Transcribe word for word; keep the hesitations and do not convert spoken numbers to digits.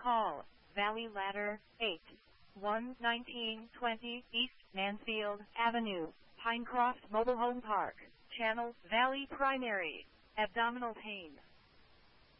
Call Valley Ladder, eight one one nine two zero East Mansfield Avenue, Pinecroft Mobile Home Park. Channel Valley Primary. Abdominal pain.